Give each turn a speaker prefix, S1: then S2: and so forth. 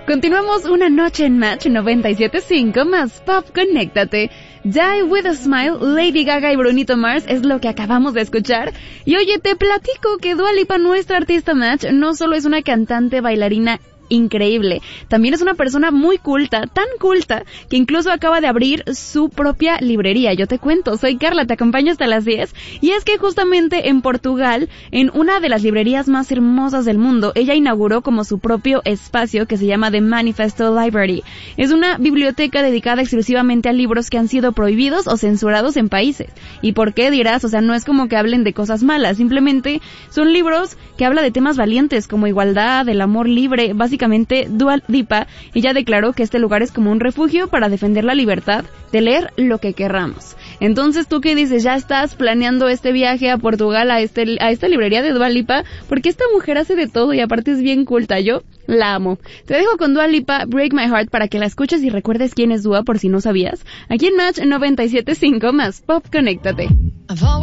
S1: Continuamos una noche en Match 97.5 más Pop Conéctate. Die With a Smile, Lady Gaga y Brunito Mars es lo que acabamos de escuchar. Y oye, te platico que Dua Lipa, nuestra artista Match, no solo es una cantante, bailarina increíble, también es una persona muy culta, tan culta, que incluso acaba de abrir su propia librería. Yo te cuento, soy Carla, te acompaño hasta las 10, y es que justamente en Portugal, en una de las librerías más hermosas del mundo, ella inauguró como su propio espacio que se llama The Manifesto Library. Es una biblioteca dedicada exclusivamente a libros que han sido prohibidos o censurados en países. ¿Y por qué dirás? O sea, no es como que hablen de cosas malas, simplemente son libros que hablan de temas valientes como igualdad, el amor libre. Básicamente, Dua Lipa, ella declaró que este lugar es como un refugio para defender la libertad de leer lo que querramos. Entonces, ¿tú qué dices? ¿Ya estás planeando este viaje a Portugal, a esta librería de Dua Lipa? Porque esta mujer hace de todo y aparte es bien culta. Yo la amo. Te dejo con Dua Lipa, Break My Heart, para que la escuches y recuerdes quién es Dua por si no sabías. Aquí en Match 97.5 más Pop Conéctate.